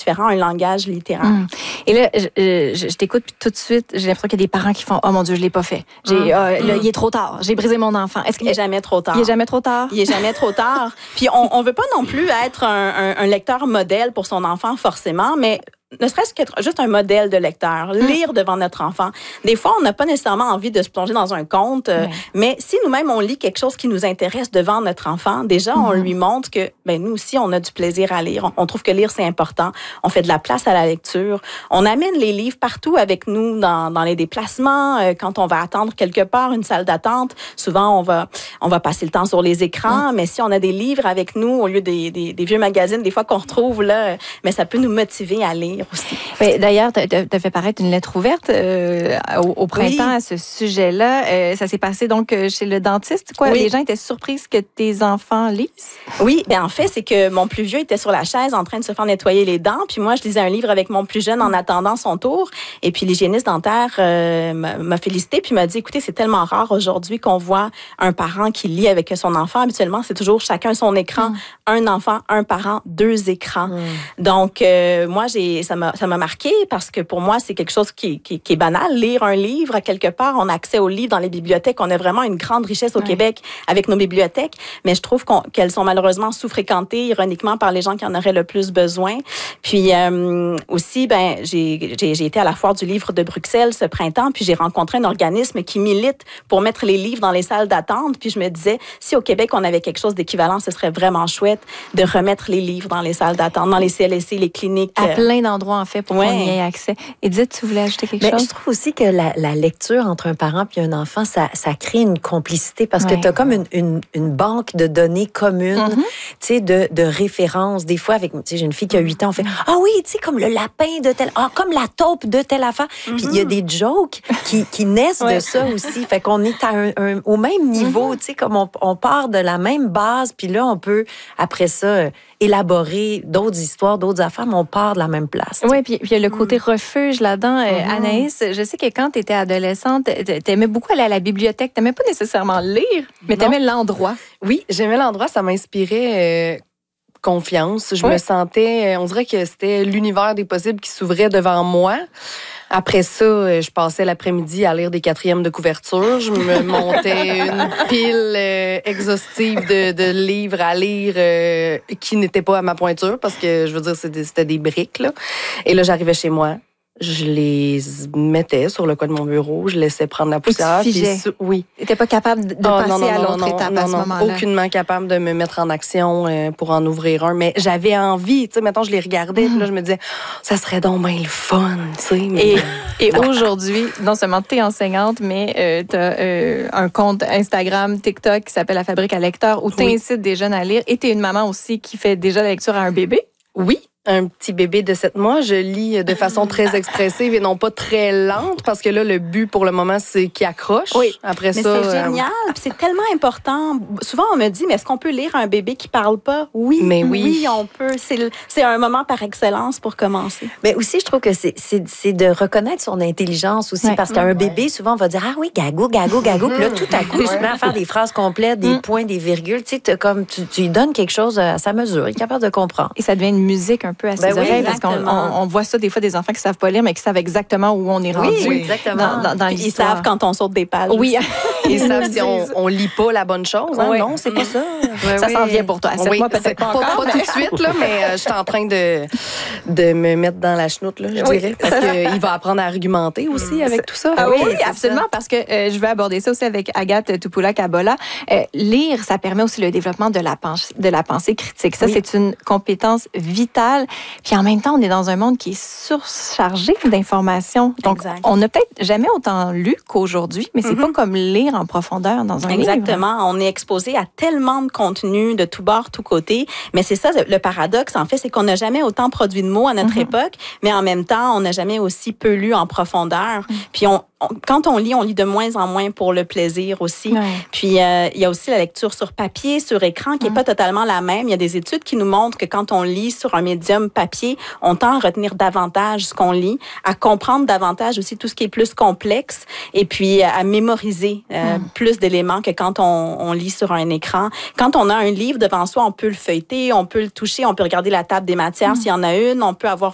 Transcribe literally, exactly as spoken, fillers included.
différent, un langage littéraire. Mmh. Et là, je, je, je t'écoute, puis tout de suite, j'ai l'impression qu'il y a des parents qui font « Oh mon Dieu, je l'ai pas fait. J'ai, mmh. euh, là, il est trop tard. J'ai brisé mon enfant. » Est-ce qu'il est jamais trop tard? Il est jamais trop tard. Il est jamais trop tard. Puis on, on veut pas non plus être un, un, un lecteur modèle pour son enfant forcément, mais ne serait-ce qu'être juste un modèle de lecteur, lire devant notre enfant. Des fois, on n'a pas nécessairement envie de se plonger dans un conte, euh, ouais. mais si nous-mêmes, on lit quelque chose qui nous intéresse devant notre enfant, déjà, mm-hmm. on lui montre que ben, nous aussi, on a du plaisir à lire. On, on trouve que lire, c'est important. On fait de la place à la lecture. On amène les livres partout avec nous dans, dans les déplacements. Euh, quand on va attendre quelque part, une salle d'attente, souvent, on va, on va passer le temps sur les écrans, mm. mais si on a des livres avec nous au lieu des, des, des vieux magazines, des fois qu'on retrouve là, mais ça peut nous motiver à lire aussi. Ben, d'ailleurs, tu as fait paraître une lettre ouverte euh, au, au printemps oui. à ce sujet-là. Euh, ça s'est passé donc chez le dentiste. Quoi? Oui. Les gens étaient surpris que tes enfants lisent? Oui, ben en fait, c'est que mon plus vieux était sur la chaise en train de se faire nettoyer les dents. Puis moi, je lisais un livre avec mon plus jeune en attendant son tour. Et puis l'hygiéniste dentaire euh, m'a félicité puis m'a dit, écoutez, c'est tellement rare aujourd'hui qu'on voit un parent qui lit avec son enfant. Habituellement, c'est toujours chacun son écran. Mm. Un enfant, un parent, deux écrans. Mm. Donc, euh, moi, j'ai ça m'a ça m'a marqué parce que pour moi, c'est quelque chose qui, qui, qui est banal. Lire un livre, à quelque part, on a accès aux livres dans les bibliothèques. On a vraiment une grande richesse au ouais. Québec avec nos bibliothèques, mais je trouve qu'on, qu'elles sont malheureusement sous-fréquentées, ironiquement, par les gens qui en auraient le plus besoin. Puis euh, aussi, ben, j'ai, j'ai, j'ai été à la Foire du livre de Bruxelles ce printemps, puis j'ai rencontré un organisme qui milite pour mettre les livres dans les salles d'attente. Puis je me disais, si au Québec, on avait quelque chose d'équivalent, ce serait vraiment chouette de remettre les livres dans les salles d'attente, dans les C L S C, les cliniques. À plein d'endroits, en fait, pour ouais. qu'on y ait accès. Edith, tu voulais ajouter quelque Bien, chose? Je trouve aussi que la, la lecture entre un parent et un enfant, ça, ça crée une complicité parce ouais. que tu as comme une, une, une banque de données communes, mm-hmm. tu sais, de, de références. Des fois, avec, tu sais, j'ai une fille qui a huit ans, on fait « Ah oui, tu sais, comme le lapin de tel... Ah, comme la taupe de telle affaire. Mm-hmm. » Puis il y a des jokes qui, qui naissent ouais. de ça aussi. Fait qu'on est à un, un, au même niveau, mm-hmm. tu sais, comme on, on part de la même base, puis là, on peut, après ça, élaborer d'autres histoires, d'autres affaires, mais on part de la même place. Oui, puis il y a le côté mmh. refuge là-dedans. Mmh. Anaïs, je sais que quand tu étais adolescente, tu aimais beaucoup aller à la bibliothèque. Tu n'aimais pas nécessairement lire, mais tu aimais l'endroit. Oui, j'aimais l'endroit. Ça m'inspirait... Euh... confiance. Je oui. me sentais, on dirait que c'était l'univers des possibles qui s'ouvrait devant moi. Après ça, je passais l'après-midi à lire des quatrièmes de couverture. Je me montais une pile euh, exhaustive de, de livres à lire euh, qui n'étaient pas à ma pointure parce que, je veux dire, c'était, c'était des briques, là. Et là, j'arrivais chez moi. Je les mettais sur le coin de mon bureau, je laissais prendre la poussière. Tu figais. Puis, oui. Tu n'étais pas capable de oh, passer non, non, à l'autre non, étape non, à ce non, moment-là? Aucunement capable de me mettre en action euh, pour en ouvrir un. Mais j'avais envie, tu sais, mettons, je les regardais, mm. là, je me disais, ça serait donc bien le fun, tu sais. Mais... Et, et aujourd'hui, non seulement tu es enseignante, mais euh, tu as euh, un compte Instagram, TikTok qui s'appelle La Fabrique à lecteurs où tu oui. incites des jeunes à lire. Et tu es une maman aussi qui fait déjà la lecture à un bébé. Oui. Un petit bébé de sept mois, je lis de façon très expressive et non pas très lente parce que là, le but pour le moment, c'est qu'il accroche. Oui, après mais ça, c'est génial. Euh... Puis c'est tellement important. Souvent, on me dit, mais est-ce qu'on peut lire un bébé qui parle pas? Oui, mais oui. oui, on peut. C'est, c'est un moment par excellence pour commencer. Mais aussi, je trouve que c'est, c'est, c'est de reconnaître son intelligence aussi ouais. parce qu'un mmh, bébé, ouais. souvent, on va dire, ah oui, gagou, gagou, gagou. Puis là, tout à coup, il se met à faire des phrases complètes, des mmh. points, des virgules. Tu sais, comme tu, tu lui donnes quelque chose à sa mesure. Il est capable de comprendre. Et ça devient une musique un peu à ses ben oreilles. Oui, parce qu'on on, on voit ça des fois des enfants qui savent pas lire, mais qui savent exactement où on est rendu. Oui, oui exactement. Dans, dans, dans ils savent quand on saute des pages. Oui. Ils savent si on, on lit pas la bonne chose. Hein? Oui. Non, c'est pas ça. Oui, ça oui. s'en vient pour toi. Oui, moi, peut-être pas, pas, encore, pas mais... tout de suite, là, mais euh, je suis en train de, de me mettre dans la chenoute, là, je oui, dirais. Parce qu'il va apprendre à argumenter aussi avec tout ça. Ah oui, oui absolument, ça. Parce que euh, je vais aborder ça aussi avec Agathe Tupula-Kabola. Euh, lire, ça permet aussi le développement de la, pen- de la pensée critique. Ça, oui. c'est une compétence vitale. Puis en même temps, on est dans un monde qui est surchargé d'informations. Donc, exact. On n'a peut-être jamais autant lu qu'aujourd'hui, mais c'est mm-hmm. pas comme lire en profondeur dans un Exactement. livre. Exactement. On est exposé à tellement de contenu de tous bords, tous côtés. Mais c'est ça, le paradoxe, en fait, c'est qu'on n'a jamais autant produit de mots à notre mm-hmm. époque, mais en même temps, on n'a jamais aussi peu lu en profondeur. Mm-hmm. Puis, on, on, quand on lit, on lit de moins en moins pour le plaisir aussi. Ouais. Puis, euh, il y a aussi la lecture sur papier, sur écran, qui n'est mm-hmm. pas totalement la même. Il y a des études qui nous montrent que quand on lit sur un médium papier, on tend à retenir davantage ce qu'on lit, à comprendre davantage aussi tout ce qui est plus complexe et puis à mémoriser euh, mm. plus d'éléments que quand on, on lit sur un écran. Quand on a un livre devant soi, on peut le feuilleter, on peut le toucher, on peut regarder la table des matières mm. s'il y en a une, on peut avoir